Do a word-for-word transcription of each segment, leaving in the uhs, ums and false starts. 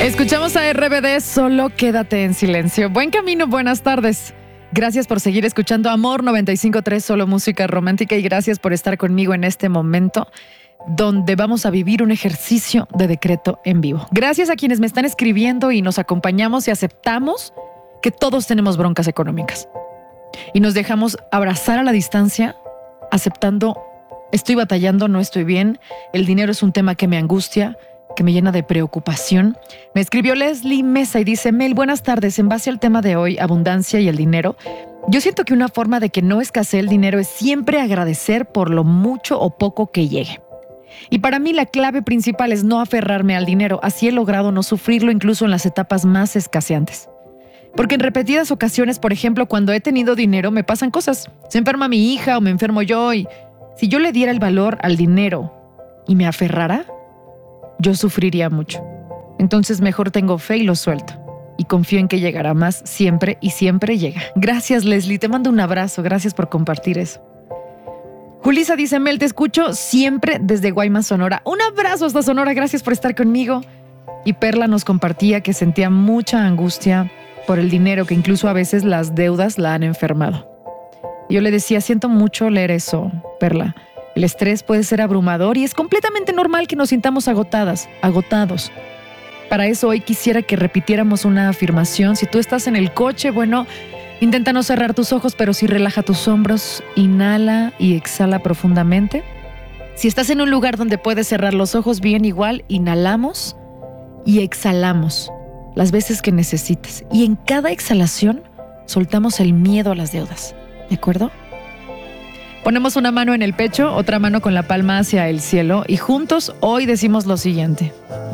Escuchamos a R B D, Solo Quédate en Silencio. Buen camino, buenas tardes. Gracias por seguir escuchando Amor noventa y cinco punto tres, solo música romántica, y gracias por estar conmigo en este momento donde vamos a vivir un ejercicio de decreto en vivo. Gracias a quienes me están escribiendo y nos acompañamos y aceptamos que todos tenemos broncas económicas. Y nos dejamos abrazar a la distancia, aceptando, estoy batallando, no estoy bien, el dinero es un tema que me angustia, que me llena de preocupación. Me escribió Leslie Mesa y dice: Mel, buenas tardes. En base al tema de hoy, abundancia y el dinero, yo siento que una forma de que no escasee el dinero es siempre agradecer por lo mucho o poco que llegue. Y para mí la clave principal es no aferrarme al dinero. Así he logrado no sufrirlo incluso en las etapas más escaseantes. Porque en repetidas ocasiones, por ejemplo, cuando he tenido dinero, me pasan cosas. Se enferma mi hija o me enfermo yo, y si yo le diera el valor al dinero y me aferrara, yo sufriría mucho. Entonces mejor tengo fe y lo suelto. Y confío en que llegará más siempre, y siempre llega. Gracias, Leslie. Te mando un abrazo. Gracias por compartir eso. Julisa dice: Mel, te escucho siempre desde Guaymas, Sonora. Un abrazo hasta Sonora. Gracias por estar conmigo. Y Perla nos compartía que sentía mucha angustia por el dinero, que incluso a veces las deudas la han enfermado. Yo le decía: siento mucho leer eso, Perla. El estrés puede ser abrumador y es completamente normal que nos sintamos agotadas, agotados. Para eso hoy quisiera que repitiéramos una afirmación. Si tú estás en el coche, bueno, intenta no cerrar tus ojos, pero sí relaja tus hombros, inhala y exhala profundamente. Si estás en un lugar donde puedes cerrar los ojos, bien, igual, inhalamos y exhalamos las veces que necesites. Y en cada exhalación soltamos el miedo a las deudas, ¿de acuerdo? Ponemos una mano en el pecho, otra mano con la palma hacia el cielo, y juntos hoy decimos lo siguiente: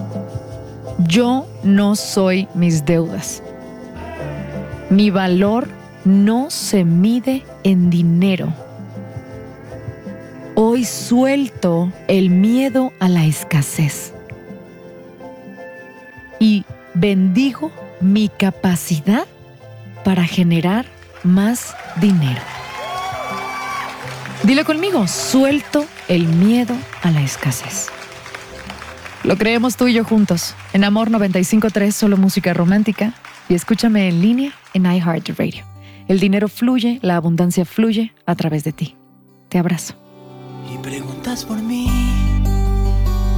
yo no soy mis deudas. Mi valor no se mide en dinero. Hoy suelto el miedo a la escasez y bendigo mi capacidad para generar más dinero. Dile conmigo: suelto el miedo a la escasez. Lo creemos tú y yo juntos en Amor noventa y cinco punto tres, solo música romántica, y escúchame en línea en iHeartRadio. El dinero fluye, la abundancia fluye a través de ti. Te abrazo. Y preguntas por mí.